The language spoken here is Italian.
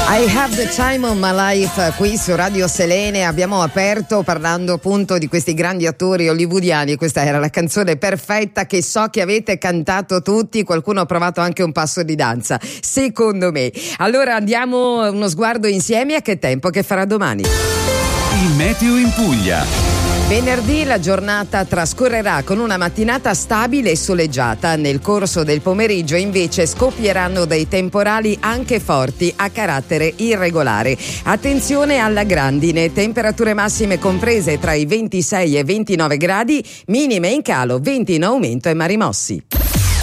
I have the time of my life qui su Radio Selene. Abbiamo aperto parlando appunto di questi grandi attori hollywoodiani. Questa era la canzone perfetta che so che avete cantato tutti. Qualcuno ha provato anche un passo di danza, secondo me. Allora andiamo uno sguardo insieme a che tempo che farà domani. Il meteo in Puglia. Venerdì la giornata trascorrerà con una mattinata stabile e soleggiata. Nel corso del pomeriggio invece scoppieranno dei temporali anche forti a carattere irregolare. Attenzione alla grandine, temperature massime comprese tra i 26 e 29 gradi, minime in calo, venti in aumento e mari mossi.